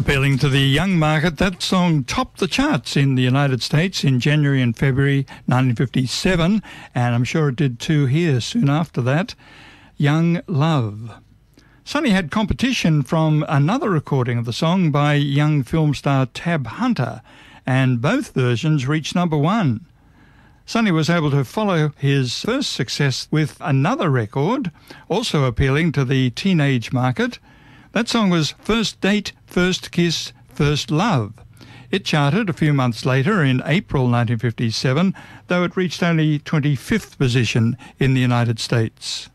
Appealing to the young market, that song topped the charts in the United States in January and February 1957, and I'm sure it did too here soon after that. Young Love. Sonny had competition from another recording of the song by young film star Tab Hunter, and both versions reached number one. Sonny was able to follow his first success with another record, also appealing to the teenage market. That song was First Date, First Kiss, First Love. It charted a few months later in April 1957, though it reached only 25th position in the United States.